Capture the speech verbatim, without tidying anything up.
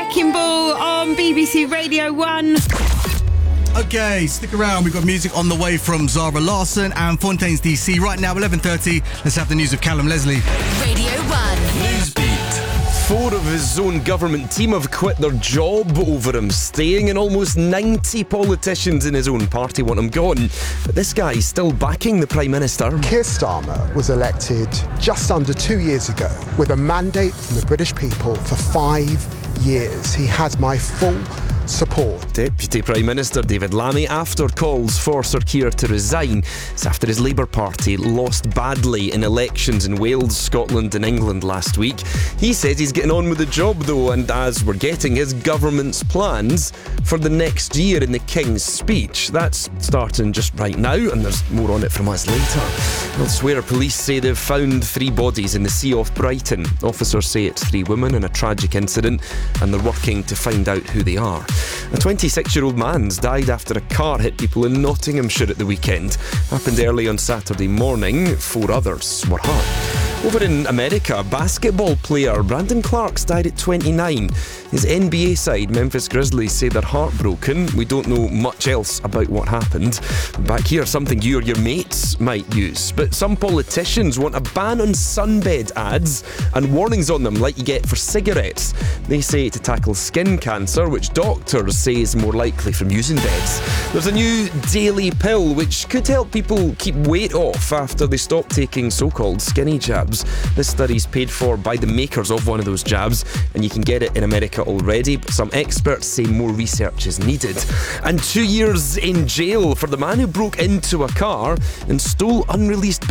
Wrecking Ball on B B C Radio one. Okay, stick around. We've got music on the way from Zara Larsson and Fontaines D C. Right now, eleven thirty. Let's have the news of Callum Leslie. Radio one. Newsbeat. Four of his own government team have quit their job over him staying, and almost ninety politicians in his own party want him gone. But this guy is still backing the Prime Minister. Keir Starmer was elected just under two years ago with a mandate from the British people for five years. He has my full support. Deputy Prime Minister David Lammy after calls for Sir Keir to resign. It's after his Labour Party lost badly in elections in Wales, Scotland and England last week. He says he's getting on with the job though, and as we're getting his government's plans for the next year in the King's Speech. That's starting just right now, and there's more on it from us later. Elsewhere, police say they've found three bodies in the sea off Brighton. Officers say it's three women in a tragic incident, and they're working to find out who they are. A twenty-six-year-old man's died after a car hit people in Nottinghamshire at the weekend. Happened early on Saturday morning. Four others were hurt. Over in America, basketball player Brandon Clark's died at twenty-nine. His N B A side, Memphis Grizzlies, say they're heartbroken. We don't know much else about what happened. Back here, something you or your mates might use. But some politicians want a ban on sunbed ads and warnings on them like you get for cigarettes. They say to tackle skin cancer, which doctors say is more likely from using beds. There's a new daily pill which could help people keep weight off after they stop taking so-called skinny jabs. This study's paid for by the makers of one of those jabs, and you can get it in America already, but some experts say more research is needed. And two years in jail for the man who broke into a car and stole unreleased